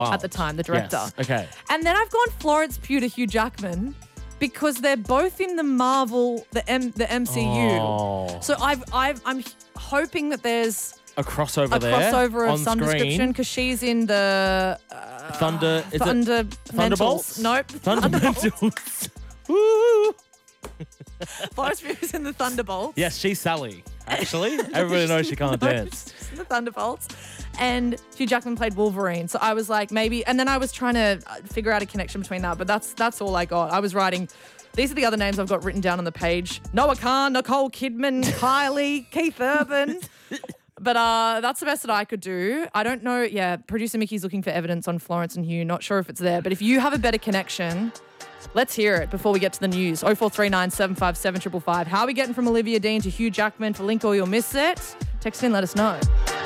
at the time, the director. Yes. Okay. And then I've gone Florence Pugh to Hugh Jackman because they're both in the Marvel, the MCU. Oh. So I'm hoping that there's A crossover a there. crossover of on some screen. description because she's in the Thunderbolts? Nope. Thundamentals. Woo! Florence Pugh is in the Thunderbolts. Yes, she's Sally. Actually, everybody knows she can't dance. She's in the Thunderbolts. And Hugh Jackman played Wolverine. So I was like, maybe, and then I was trying to figure out a connection between that, but that's all I got. I was writing, these are the other names I've got written down on the page. Noah Khan, Nicole Kidman, Kylie, Keith Urban. But that's the best that I could do. I don't know. Yeah, producer Mickey's looking for evidence on Florence and Hugh. Not sure if it's there. But if you have a better connection, let's hear it before we get to the news. 0439 757 555. How are we getting from Olivia Dean to Hugh Jackman? For link or you'll miss it. Text in, let us know.